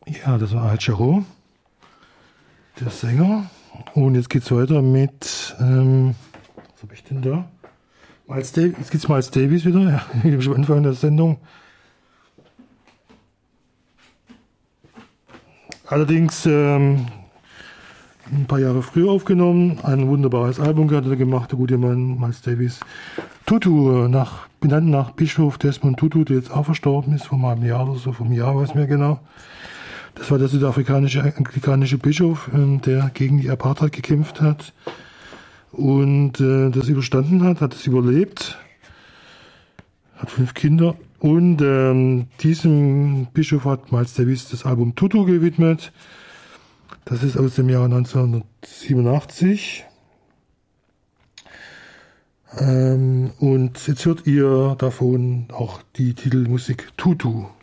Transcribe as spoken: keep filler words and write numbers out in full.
Ja, das war Al Jarreau, der Sänger. Und jetzt geht's weiter mit, ähm, was habe ich denn da? Miles Davis, jetzt geht's Miles Davis wieder, ja, wie schon am Anfang der Sendung. Allerdings ähm, ein paar Jahre früher aufgenommen, ein wunderbares Album hat er gemacht, der gute Mann Miles Davis. Tutu, nach, benannt nach Bischof Desmond Tutu, der jetzt auch verstorben ist, vor einem Jahr oder so, vom Jahr weiß ich mehr genau. Das war der südafrikanische anglikanische Bischof, ähm, der gegen die Apartheid gekämpft hat und äh, das überstanden hat, hat es überlebt, hat fünf Kinder und ähm, diesem Bischof hat Miles Davis das Album Tutu gewidmet. Das ist aus dem Jahre neunzehnhundertsiebenundachtzig. Ähm, und jetzt hört ihr davon auch die Titelmusik Tutu.